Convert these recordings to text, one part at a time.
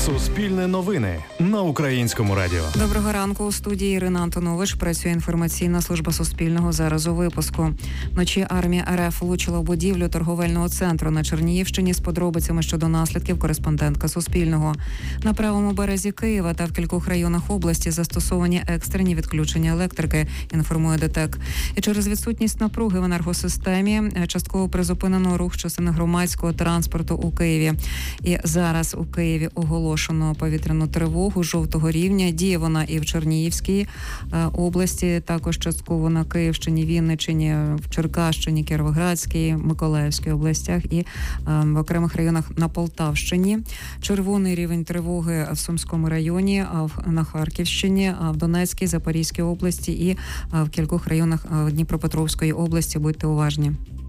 Суспільне новини на Українському радіо. Доброго ранку. У студії Ірина Антонович. Працює інформаційна служба Суспільного. Зараз у випуску. Вночі армія РФ влучила в будівлю торговельного центру на Чернігівщині. З подробицями щодо наслідків кореспондентка Суспільного. На правому березі Києва та в кількох районах області застосовані екстрені відключення електрики, інформує ДТЕК. І через відсутність напруги в енергосистемі частково призупинено рух частини громадського транспорту у Києві. І зараз у Києві оголошено повітряну тривогу жовтого рівня. Діє вона і в Чернігівській області, також частково на Київщині, Вінниччині, в Черкащині, Кіровоградській, Миколаївській областях і в окремих районах на Полтавщині. Червоний рівень тривоги в Сумському районі, на Харківщині, в Донецькій, Запорізькій області і в кількох районах Дніпропетровської області. Будьте уважні.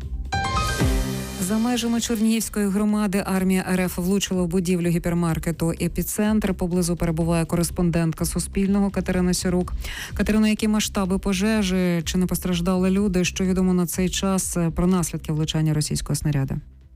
За межами Чернігівської громади армія РФ влучила в будівлю гіпермаркету «Епіцентр». Поблизу перебуває кореспондентка Суспільного Катерина Сірук. Катерино, які масштаби пожежі? Чи не постраждали люди? Що відомо на цей час про наслідки влучання російського снаряду?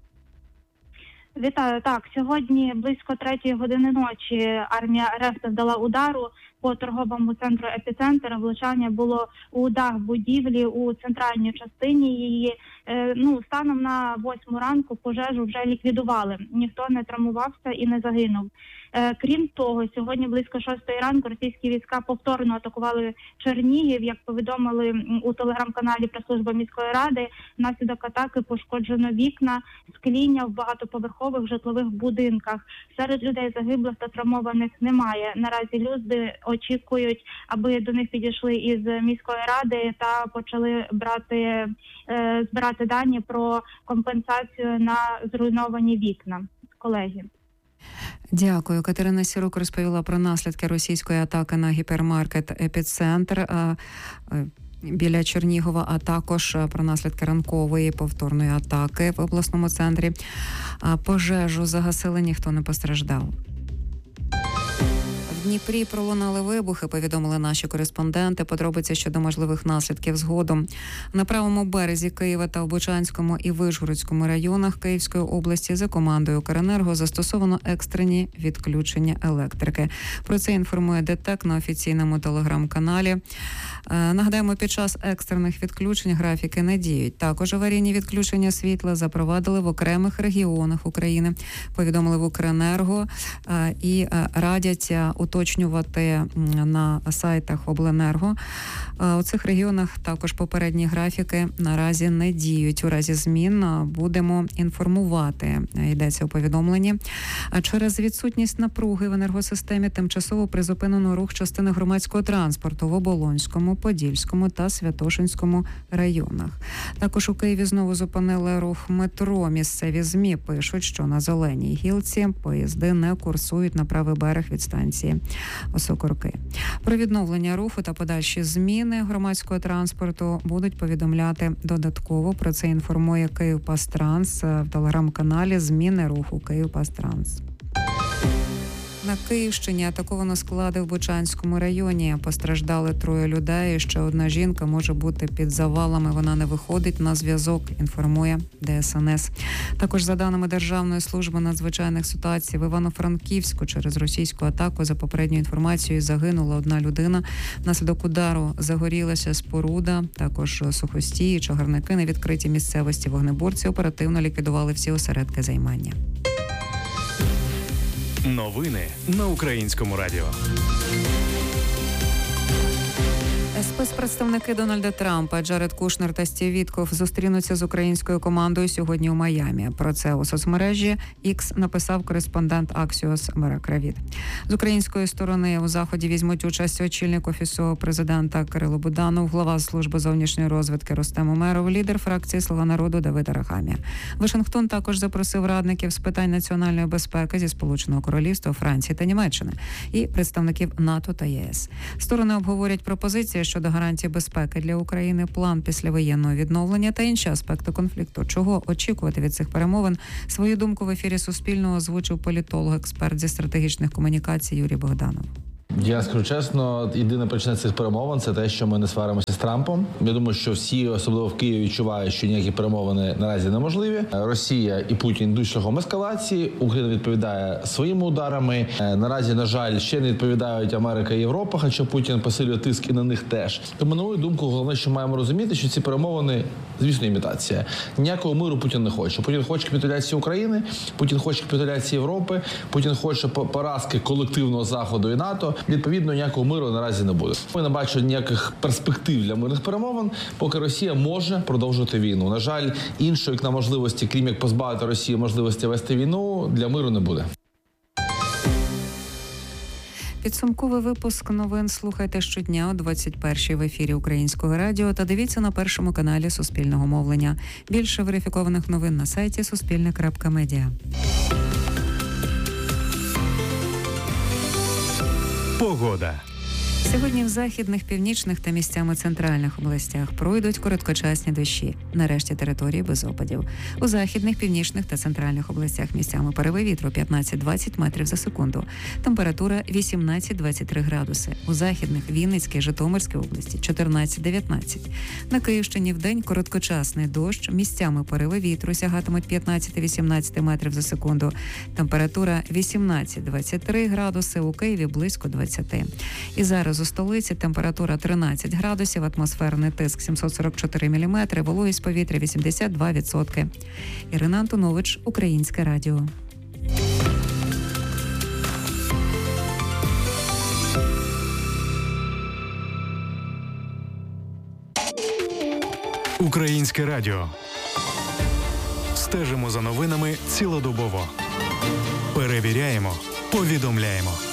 Вітаю. Так, сьогодні близько 3 години ночі армія РФ завдала удару по торговому центру «Епіцентр». Влучання було у дах будівлі у центральній частині її. Станом на 8 ранку пожежу вже ліквідували. Ніхто не травмувався і не загинув. Крім того, сьогодні близько 6 ранку російські війська повторно атакували Чернігів. Як повідомили у телеграм-каналі прес-служби міської ради, внаслідок атаки пошкоджено вікна, скління в багатоповерхових житлових будинках. Серед людей загиблих та травмованих немає. Наразі люди очікують, аби до них підійшли із міської ради та почали збирати дані про компенсацію на зруйновані вікна. Колеги. Дякую. Катерина Сірук розповіла про наслідки російської атаки на гіпермаркет «Епіцентр» біля Чернігова, а також про наслідки ранкової повторної атаки в обласному центрі. Пожежу загасили, ніхто не постраждав. В Дніпрі пролунали вибухи, повідомили наші кореспонденти. Подробиці щодо можливих наслідків згодом. На правому березі Києва та в Бучанському і Вишгородському районах Київської області за командою «Укренерго» застосовано екстрені відключення електрики. Про це інформує ДТЕК на офіційному телеграм-каналі. Нагадаємо, під час екстрених відключень графіки не діють. Також аварійні відключення світла запровадили в окремих регіонах України. Повідомили в «Укренерго» і радять уточнювати на сайтах обленерго. У цих регіонах також попередні графіки наразі не діють. У разі змін будемо інформувати, йдеться у повідомленні. Через відсутність напруги в енергосистемі тимчасово призупинено рух частини громадського транспорту в Оболонському, Подільському та Святошинському районах. Також у Києві знову зупинили рух метро. Місцеві ЗМІ пишуть, що на Зеленій гілці поїзди не курсують на правий берег від станції Осокорки. Про відновлення руху та подальші зміни громадського транспорту будуть повідомляти додатково. Про це інформує «Київпастранс» в телеграм-каналі «Зміни руху Київпастранс». На Київщині атаковано склади в Бучанському районі. Постраждали 3 людей. Ще одна жінка може бути під завалами. Вона не виходить на зв'язок, інформує ДСНС. Також за даними Державної служби надзвичайних ситуацій в Івано-Франківську через російську атаку, за попередньою інформацією, загинула 1 людина. Внаслідок удару загорілася споруда, також сухостії, чагарники на відкритій місцевості. Вогнеборці оперативно ліквідували всі осередки займання. Новини на Українському радіо. Спецпредставники Дональда Трампа Джаред Кушнер та Стів Віткоф зустрінуться з українською командою сьогодні у Майамі. Про це у соцмережі X написав кореспондент Axios Марек Равід. З української сторони у заході візьмуть участь очільник Офісу президента Кирило Буданов, глава служби зовнішньої розвідки Рустем Умеров, лідер фракції «Слуга народу» Давид Арахамія. Вашингтон також запросив радників з питань національної безпеки зі Сполученого Королівства, Франції та Німеччини і представників НАТО та ЄС. Сторони обговорять пропозиції щодо гарантій безпеки для України, план післявоєнного відновлення та інші аспекти конфлікту. Чого очікувати від цих перемовин? Свою думку в ефірі Суспільного озвучив політолог, експерт зі стратегічних комунікацій Юрій Богданов. Я скажу чесно, єдина причина цих перемовин – це те, що ми не сваримося з Трампом. Я думаю, що всі, особливо в Києві, відчувають, що ніякі перемовини наразі неможливі. Росія і Путін йдуть шляхом ескалації, Україна відповідає своїми ударами. Наразі, на жаль, ще не відповідають Америка і Європа, хоча Путін посилює тиск і на них теж. Тому, на мою думку, головне, що маємо розуміти, що ці перемовини, звісно, імітація. Ніякого миру Путін не хоче. Путін хоче капітуляції України, Путін хоче капітуляції Європи, Путін хоче поразки колективного Заходу і НАТО. Відповідно, ніякого миру наразі не буде. Ми не бачимо ніяких перспектив для мирних перемовин, поки Росія може продовжувати війну. На жаль, іншої на можливості, крім як позбавити Росію можливості вести війну, для миру не буде. Підсумковий випуск новин слухайте щодня о 21-й в ефірі Українського радіо та дивіться на першому каналі Суспільного мовлення. Більше верифікованих новин на сайті suspilne.media. Погода. Сьогодні в західних, північних та місцями центральних областях пройдуть короткочасні дощі. На решті території без опадів. У західних, північних та центральних областях місцями пориви вітру 15-20 метрів за секунду. Температура 18-23 градуси. У західних, Вінницькій, Житомирській області 14-19. На Київщині вдень короткочасний дощ. Місцями пориви вітру сягатимуть 15-18 метрів за секунду. Температура 18-23 градуси. У Києві близько 20. І зараз у столиці температура 13 градусів, атмосферний тиск 744 міліметри, вологість повітря 82%. Ірина Антонович, Українське радіо. Українське радіо. Стежимо за новинами цілодобово. Перевіряємо, повідомляємо.